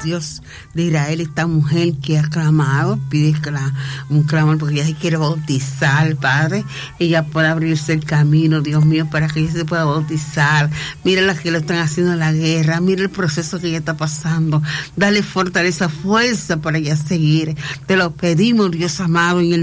Dios de Israel, esta mujer que ha clamado, pide un clamor porque ella se quiere bautizar, Padre. Ella puede abrirse el camino, Dios mío, para que ella se pueda bautizar. Mira las que lo están haciendo en la guerra, mira el proceso que ella está pasando. Dale fortaleza, fuerza para ella seguir. Te lo pedimos, Dios amado, en el